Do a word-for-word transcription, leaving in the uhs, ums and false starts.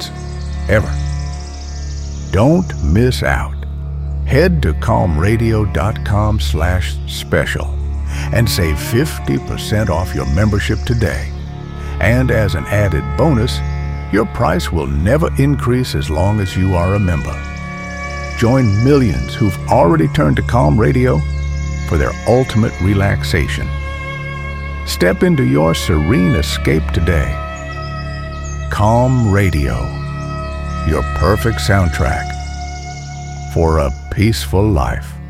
chance, ever. Don't miss out. Head to calm radio dot com slash special and save fifty percent off your membership today. And as an added bonus, your price will never increase as long as you are a member. Join millions who've already turned to Calm Radio for their ultimate relaxation. Step into your serene escape today. Calm Radio, your perfect soundtrack for a peaceful life.